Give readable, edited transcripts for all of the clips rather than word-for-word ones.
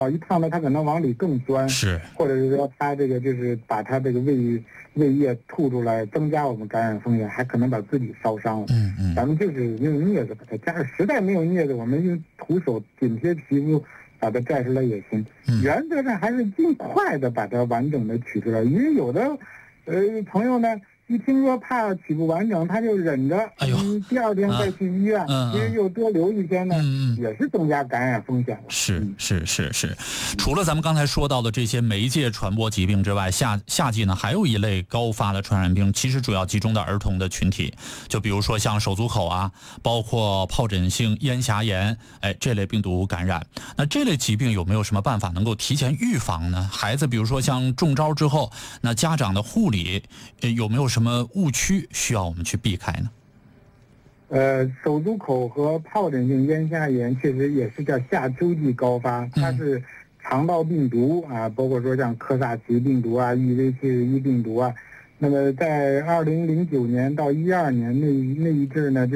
一烫呢，它可能往里更钻， 是， 或者是说它这个就是把它这个胃液吐出来，增加我们感染风险，还可能把自己烧伤了。咱们就是用镊子把它夹，实在没有镊子，我们用徒手紧贴皮肤把它摘出来也行。原则上还是尽快的把它完整的取出来，因为有的朋友呢，一听说怕取不完整，他就忍着，第二天再去医院，其实又多留一天呢，也是增加感染风险了。 是。除了咱们刚才说到的这些媒介传播疾病之外，夏季呢还有一类高发的传染病，其实主要集中在儿童的群体，就比如说像手足口啊，包括疱疹性咽峡炎，这类病毒感染。那这类疾病有没有什么办法能够提前预防呢？孩子比如说像中招之后，那家长的护理有没有什么误区需要我们去避开呢？ 手足口和疱疹性咽峡炎确实也是叫下秋季高发，它是肠道病毒啊，包括说像科萨奇病毒啊、EV71病毒啊。那么在2009年到12年那一阵呢，就是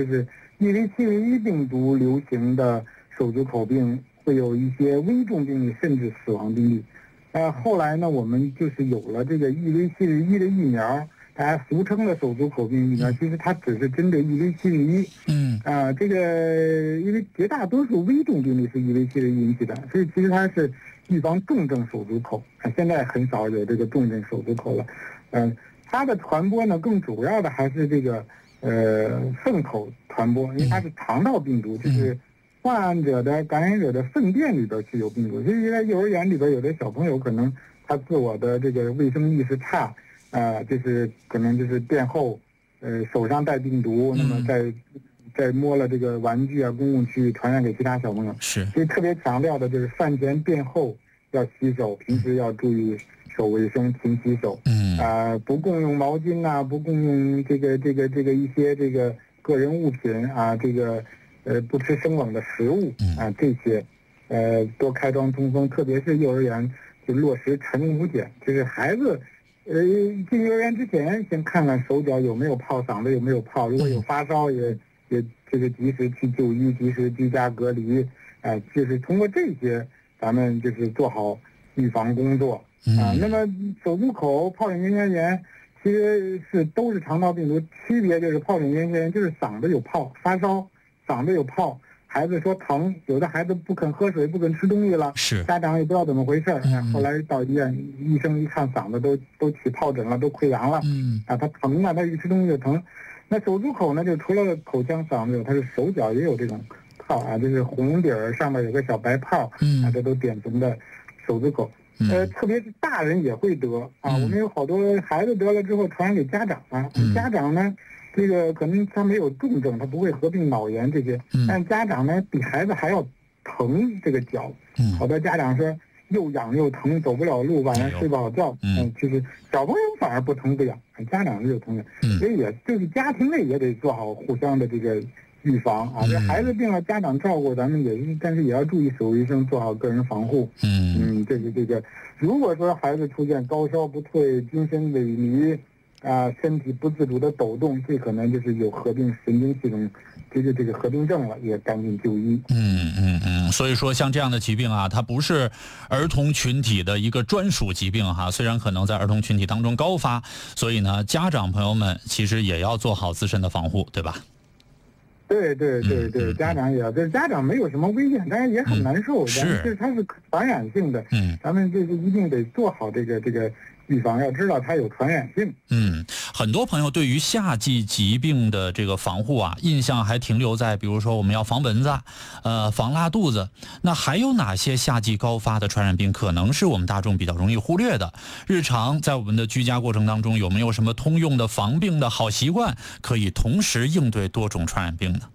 EV71病毒流行的手足口病会有一些危重病例，甚至死亡病例。后来呢，我们就是有了这个 EV71的疫苗。大家俗称的手足口病疫苗，其实它只是针对 EV71。这个因为绝大多数危重病例是 EV71引起的，所以其实它是预防重症手足口。现在很少有这个重症手足口了。它的传播呢，更主要的还是这个粪口传播，因为它是肠道病毒，就是患者的感染者的粪便里边是有病毒。所以在幼儿园里边，有的小朋友可能他自我的这个卫生意识差。就是可能就是便后，手上带病毒，那么在摸了这个玩具啊、公共区域传染给其他小朋友。 是， 所以特别强调的就是饭前便后要洗手，平时要注意手卫生，勤洗手。不共用毛巾呐，不共用这个一些这个个人物品啊，这个不吃生冷的食物啊，这些多开窗通风，特别是幼儿园就落实晨午检，就是孩子。进幼儿园之前，先看看手脚有没有泡，嗓子有没有泡。如果有发烧，也这个及时去就医，及时居家隔离。就是通过这些，咱们就是做好预防工作。那么手足口、疱疹咽峡炎，其实都是肠道病毒，区别就是疱疹咽峡炎就是嗓子有泡，发烧，嗓子有泡。孩子说疼，有的孩子不肯喝水，不肯吃东西了，家长也不知道怎么回事。后来到医院，医生一看嗓子都起疱疹了，都溃疡了。他疼啊，他一吃东西就疼。那手足口呢，就除了口腔、嗓子有，他是手脚也有这种泡啊，就是红底儿上面有个小白泡这都典型的手足口。特别是大人也会得啊，我们有好多孩子得了之后传染给家长了，家长呢。这个可能他没有重症，他不会合并脑炎这些，但家长呢比孩子还要疼这个脚。好多家长说又痒又疼，走不了路，晚上睡不好觉。就是小朋友反而不疼不痒，家长是有疼的。所以也就是家庭内也得做好互相的这个预防啊。这孩子病了，家长照顾，咱们也是，但是也要注意手卫生，做好个人防护。这个，如果说孩子出现高烧不退、精神萎靡。身体不自主的抖动，这可能就是有合并神经系统这个合并症了，也赶紧就医。 所以说像这样的疾病啊，它不是儿童群体的一个专属疾病哈，虽然可能在儿童群体当中高发，所以呢，家长朋友们其实也要做好自身的防护，对吧？ 对，家长也要，这家长没有什么危险，但是也很难受，是它是传染性的，咱们就是一定得做好这个预防，要知道它有传染性。 很多朋友对于夏季疾病的这个防护啊，印象还停留在比如说我们要防蚊子，防拉肚子。那还有哪些夏季高发的传染病可能是我们大众比较容易忽略的？日常在我们的居家过程当中，有没有什么通用的防病的好习惯，可以同时应对多种传染病呢？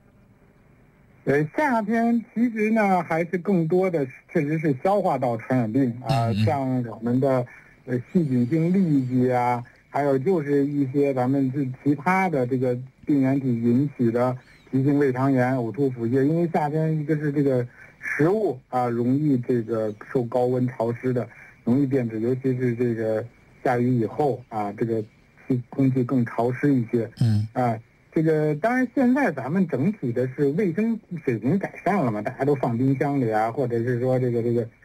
夏天其实呢，还是更多的确实是消化道传染病像我们的细菌性痢疾啊，还有就是一些咱们是其他的这个病原体引起的急性胃肠炎、呕吐、腹泻。因为夏天一个是这个食物容易这个受高温潮湿的，容易变质，尤其是这个下雨以后这个空气更潮湿一些。这个当然，现在咱们整体的是卫生水平改善了嘛，大家都放冰箱里或者是说这个